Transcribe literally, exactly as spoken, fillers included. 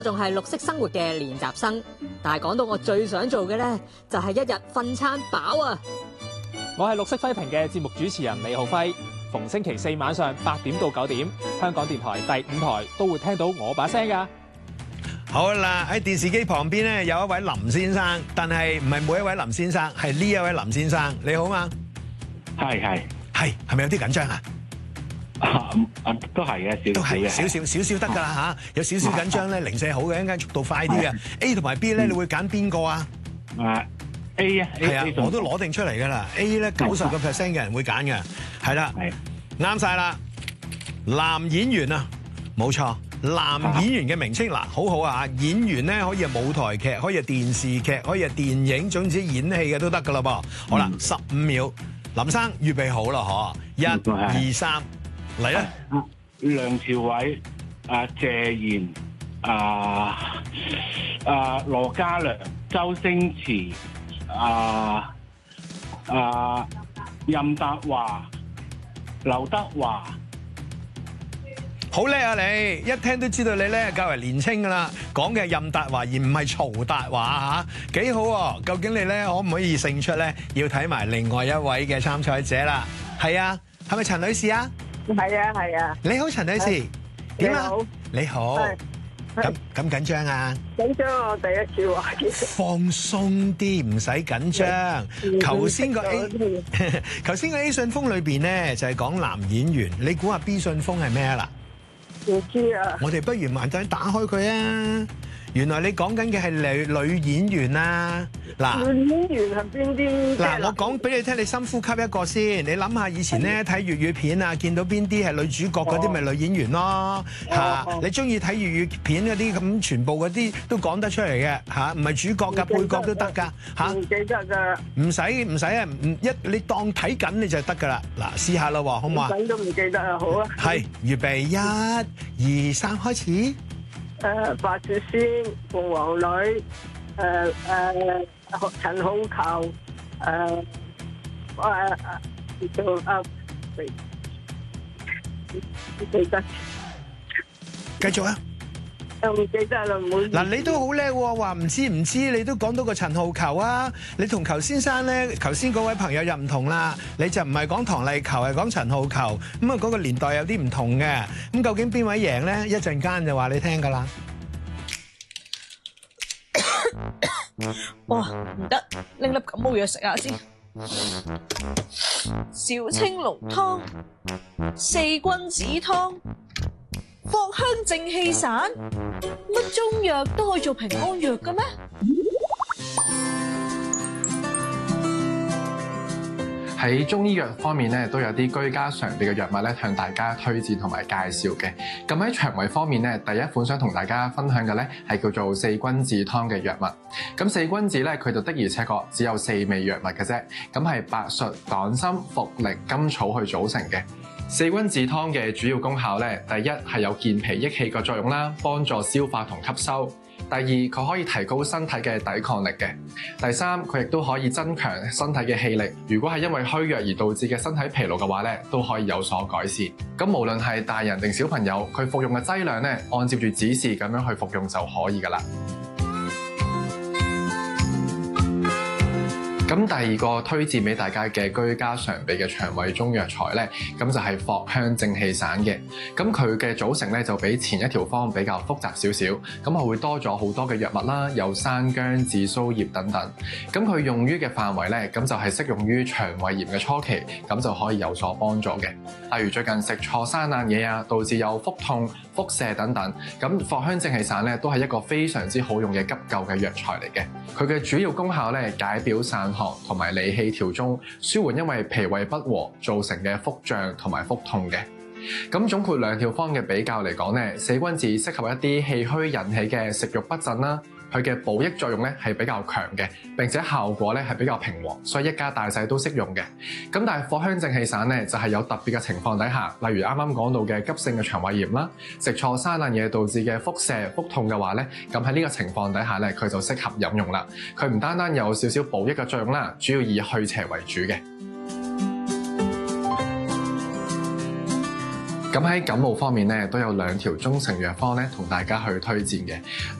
仲係綠色生活嘅練習生，但係講到我最想做嘅咧，就係一日瞓餐飽啊！ 我係綠色輝屏嘅節目主持人李浩輝，逢星期四晚上八點到九點，香港電台第五台都會聽到我把聲㗎。 好啦，喺電視機旁邊咧有一位林先生，但係唔係每一位林先生，係呢一位林先生。你好嘛？ 係係係，係咪有啲緊張啊？ 啊啊，都係嘅， 都係少少少少得㗎啦嚇，有少少緊張咧，零舍好嘅，一陣間速度快啲嘅。A 同埋 B 咧，你會揀邊個啊？ 啊 A 啊， 係啊，我都攞定出嚟㗎啦。A 咧九十個 percent 嘅人會揀嘅，係啦，啱晒啦。男演員啊，冇錯，男演員嘅名稱嗱，好好啊！演員咧可以係舞台劇，可以係電視劇，可以係電影，總之演戲嘅都得㗎啦噃。好啦，十五秒，林生預備好啦，嗬，一、二、三。嚟啦！ 梁朝偉、啊謝賢、啊啊羅嘉良、周星馳、啊啊任達華、劉德華， 好叻啊你！一聽都知道你咧較為年青噶啦，講嘅係任達華而唔係曹達華嚇，幾好喎！究竟你咧可唔可以勝出咧？要睇埋另外一位嘅參賽者啦。係啊，係咪陳女士啊？ 係啊係啊， 你好陳女士，點啊？你好，咁咁緊張啊？ 緊張我第一次話嘅。 放鬆啲，唔使緊張。頭先個 A， 頭先個 A 信封裏邊咧就係講男演員，你估下 B 信封係咩啊？ 嗱，唔知啊。 我哋不如慢啲打開佢啊！原來你講緊嘅係女女演員啊！嗱， 女演員係邊啲？ 嗱，我講俾你聽，你深呼吸一個先。你諗下以前咧睇粵語片啊，見到邊啲係女主角嗰啲，咪女演員咯嚇。你中意睇粵語片嗰啲咁，全部嗰啲都講得出嚟嘅嚇，唔係主角㗎，配角都得㗎嚇。唔記得㗎。唔使唔使啊！唔一你當睇緊你就得㗎啦。嗱，試下啦喎，好唔好啊？ 睇都唔記得啊，好啊。 係，預備一、二、三，開始。 誒白雪仙、鳳凰女、誒誒陳浩球、誒誒誒做啊，唔記得， 繼續啊！ 又唔記得啦，唔好。 嗱，你都好叻喎，話唔知唔知，你都講到個陳浩球啊！你同裘先生咧，頭先嗰位朋友又唔同啦，你就唔係講唐麗球，係講陳浩球，咁啊嗰個年代有啲唔同嘅。咁究竟邊位贏咧？一陣間就話你聽噶啦。 哇，唔得，拎粒感冒藥食下先。紹青龍湯、四君子湯、藿香正氣散，乜中藥都可以做平安藥嘅咩？ 喺中醫藥方面咧，都有啲居家常備嘅藥物咧，向大家推薦同埋介紹嘅。咁喺腸胃方面咧，第一款想同大家分享嘅咧係叫做四君子湯嘅藥物。咁四君子咧，佢就的而且確只有四味藥物嘅啫。咁係白術、黨參、茯苓、甘草去組成嘅。四君子湯嘅主要功效咧，第一係有健脾益氣嘅作用啦，幫助消化同吸收。第二，佢可以提高身體嘅抵抗力嘅。第三，佢亦都可以增強身體嘅氣力。如果係因為虛弱而導致嘅身體疲勞嘅話咧，都可以有所改善。咁無論係大人定小朋友，佢服用嘅劑量咧，按照住指示咁樣去服用就可以噶啦。咁第二個推薦俾大家嘅居家常備嘅腸胃中藥材咧，咁就係藿香正氣散嘅。咁佢嘅組成咧就比前一條方比較複雜少少，咁係會多咗好多嘅藥物啦，有山姜、紫蘇葉等等。咁佢用於嘅範圍咧，咁就係適用於腸胃炎嘅初期，咁就可以有所幫助嘅。例如最近食錯生冷嘢啊，導致有腹痛、腹瀉等等，咁藿香正氣散咧都係一個非常之好用嘅急救嘅藥材嚟嘅。佢嘅主要功效咧，解表散寒同埋理氣調中，舒緩因為脾胃不和造成嘅腹脹同埋腹痛嘅。咁總括兩條方嘅比較嚟講咧，四君子適合一啲氣虛引起嘅食慾不振啦。佢嘅補益作用咧係比較強嘅，並且效果咧係比較平和，所以一家大細都適用嘅。咁但係藿香正氣散咧就係有特別嘅情況底下，例如啱啱講到嘅急性嘅腸胃炎啦，食錯生冷嘢導致嘅腹瀉、腹痛嘅話咧，咁喺呢個情況底下咧，佢就適合飲用啦。佢唔單單有少少補益嘅作用啦，主要以去邪為主嘅。 咁喺感冒方面咧，都有兩條中成藥方咧，同大家去推薦嘅。